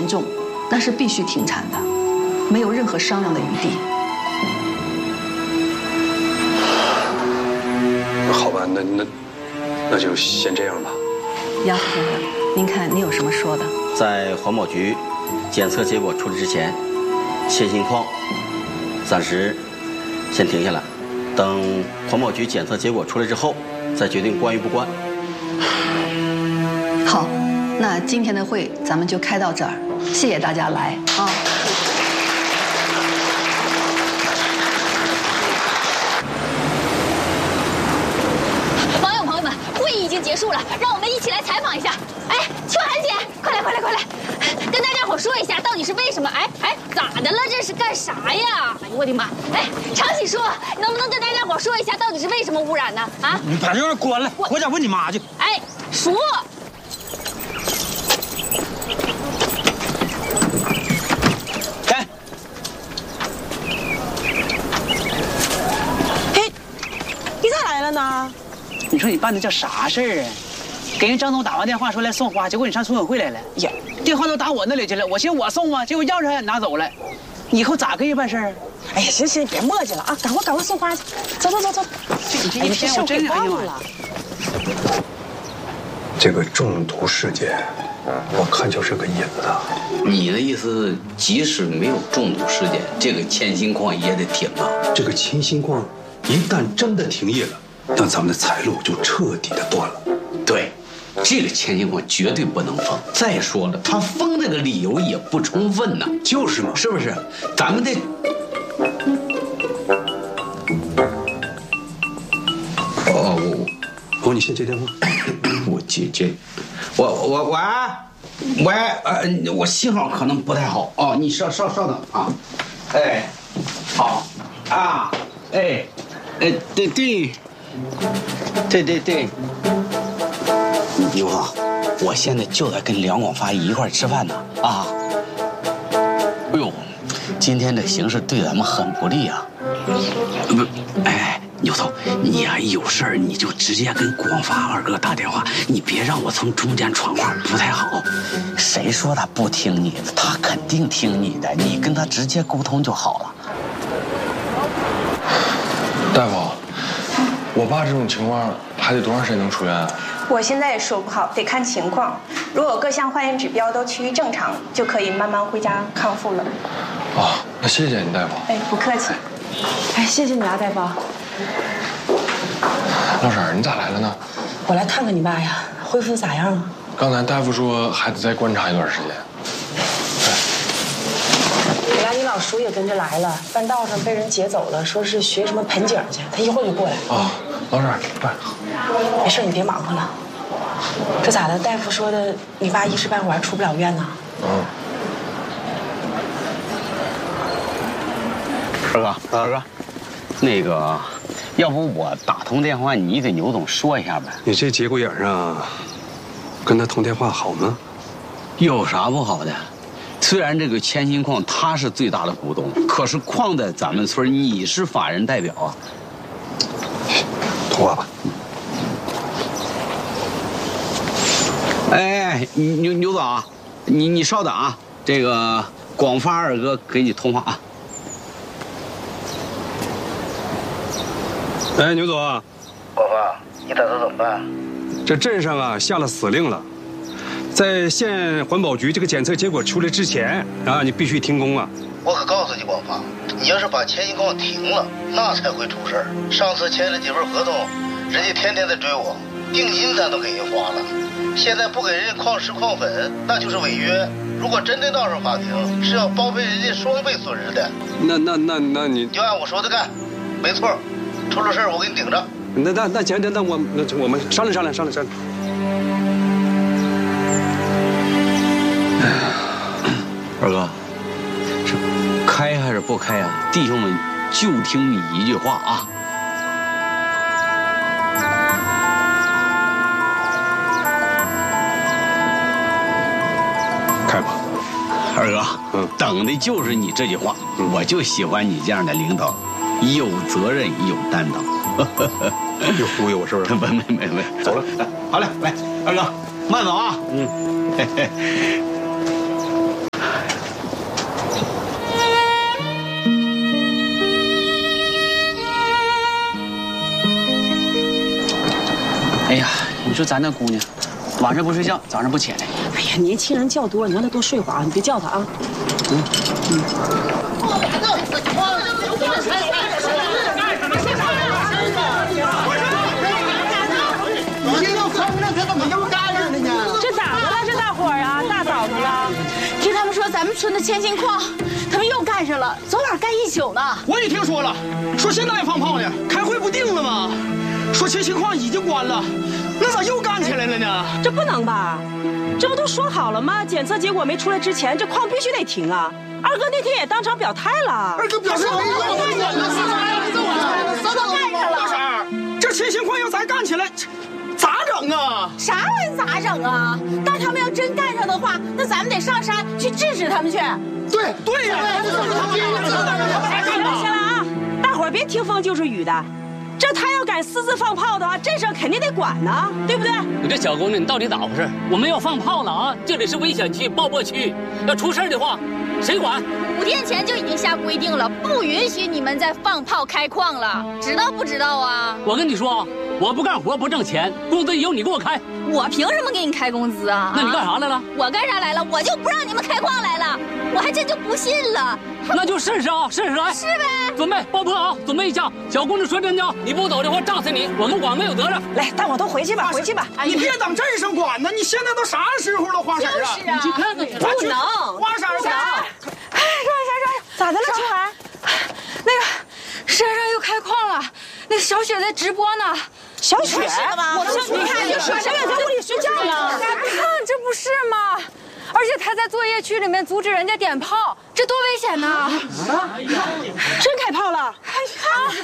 重，那是必须停产的，没有任何商量的余地。 好吧，那就先这样吧。 杨副先生，您看您有什么说的？ 在环保局检测结果出来之前，铅锌矿暂时先停下来，等环保局检测结果出来之后，再决定关与不关。 好，那今天的会咱们就开到这儿，谢谢大家来啊。 网友朋友们，会议已经结束了，让我们一起来采访一下。哎，秋涵姐，快来，跟大家伙说一下到底是为什么？哎，咋的了？这是干啥呀？哎呦我的妈！哎，常喜叔，能不能跟大家伙说一下到底是为什么污染呢？啊， 你把这玩意关了，回家问你妈去。 哎，叔。 来。 嘿，你咋来了呢？ 你说你办的叫啥事儿啊？给人张总打完电话说来送花，结果你上村委会来了。呀，电话都打我那里去了，我寻思我送啊，结果钥匙还拿走了。以后咋跟人办事儿？ 哎呀，行，别磨叽了啊，赶快送花去。走。 你这一天我真哎呀妈呀！ 这个中毒事件，我看就是个引子。 你的意思，即使没有中毒事件，这个铅锌矿也得停啊？ 这个铅锌矿一旦真的停业了，那咱们的财路就彻底的断了。 对。这个铅锌矿绝对不能封。再说了，他封这个理由也不充分呐。 就是嘛， 是不是？咱们得…… 你先接电话。 我接。喂，我信号可能不太好哦，你稍等啊。哎，好啊，对。牛子，我现在就在跟梁广发一块吃饭呢啊！哎呦，今天这形势对咱们很不利啊！不，哎，牛头，你呀有事儿你就直接跟广发二哥打电话，你别让我从中间闯话，不太好。谁说他不听你的？他肯定听你的，你跟他直接沟通就好了。 大夫，我爸这种情况还得多长时间能出院啊？ 我现在也说不好，得看情况。如果各项化验指标都趋于正常，就可以慢慢回家康复了。 哦，那谢谢你，大夫。 哎，不客气。 哎，谢谢你啊，大夫。 老婶儿，你咋来了呢？ 我来看看你爸呀，恢复咋样了？ 刚才大夫说还得再观察一段时间。 本来你老叔也跟着来了，半道上被人劫走了，说是学什么盆景去，他一会儿就过来。 啊，老婶儿，拜。 没事，你别忙活了。这咋的？大夫说的，你爸一时半会儿出不了院呢。 二哥，那个，要不我打通电话，你给牛总说一下呗？ 你这节骨眼上，跟他通电话好吗？ 有啥不好的？虽然这个铅锌矿他是最大的股东，可是矿在咱们村，你是法人代表啊。 通话吧。 哎，牛总啊，你稍等啊，这个广发二哥给你通话啊。 哎，牛总， 广发，你打算怎么办？ 这镇上啊下了死令了，在县环保局这个检测结果出来之前啊，你必须停工啊！ 我可告诉你，广发，你要是把铅锌矿停了，那才会出事儿。上次签了几份合同，人家天天在追我，定金咱都给人花了，现在不给人家矿石矿粉，那就是违约。如果真的闹上法庭，是要包赔人家双倍损失的。 那你就按我说的干，没错。出了事儿我给你顶着。 那行，那我们商量。 二哥，是开还是不开啊？弟兄们就听你一句话啊！ 开吧。 二哥，等的就是你这句话。我就喜欢你这样的领导。有责任有担当， 又忽悠我是不是？ 没，走了，好嘞，来，二哥，慢走啊。 说咱那姑娘，晚上不睡觉，早上不起来。 哎呀，年轻人觉多，你让他多睡会儿啊，你别叫他啊。这咋的了？这大伙儿啊，大早的了。 听他们说咱们村的千金矿，他们又干上了，昨晚干1宿呢。 我也听说了，说现在也放炮呢，开会不定了吗？说千金矿已经关了，那咋又干起来了呢？ 这不能吧？这不都说好了吗？检测结果没出来之前，这矿必须得停啊！二哥那天也当场表态了。 二哥表示没用，这千金矿要咱干起来，咋整啊？ 啥玩意咋整啊？但他们要真干上的话，那咱们得上山去制止他们去。 对呀。 行了啊，大伙儿别听风就是雨的。这他要敢私自放炮的话，这事儿肯定得管呢，对不对？ 你这小姑娘，你到底咋回事？我们要放炮了啊！这里是危险区、爆破区，要出事的话，谁管 ？5天前就已经下规定了，不允许你们再放炮开矿了，知道不知道啊？ 我跟你说，我不干活不挣钱，工资由你给我开。 我凭什么给你开工资啊？ 那你干啥来了？ 我干啥来了？我就不让你们开矿来了，我还真就不信了。 那就试试啊，试试来。 是呗。 准备爆破啊！准备一下。小姑娘说真的，你不走的话，炸死你！我们管没有责任。 来，大伙都回去吧，回去吧。 你别等这上管呢！你现在都啥时候了，花婶啊？ 就是啊。 你去看看。 不能。 花婶去。 哎，咋的了，秋涵？ 那个山上又开矿了，那个小雪在直播呢。 小雪？ 我说你看，小雪在屋里睡觉呢。 看，这不是吗？而且他在作业区里面阻止人家点炮，这多危险呐！ 真开炮了！